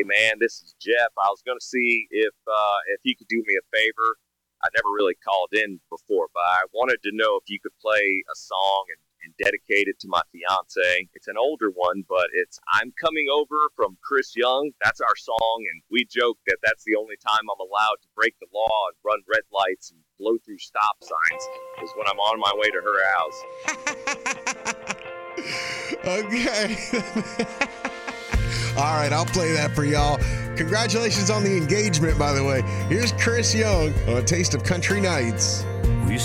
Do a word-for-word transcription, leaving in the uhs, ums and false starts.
Hey, man, this is Jeff. I was going to see if uh, if you could do me a favor. I never really called in before, but I wanted to know if you could play a song and, and dedicate it to my fiance. It's an older one, but it's I'm Coming Over from Chris Young. That's our song, and we joke that that's the only time I'm allowed to break the law and run red lights and blow through stop signs is when I'm on my way to her house. Okay. All right, I'll play that for y'all. Congratulations on the engagement, by the way. Here's Chris Young on A Taste of Country Nights.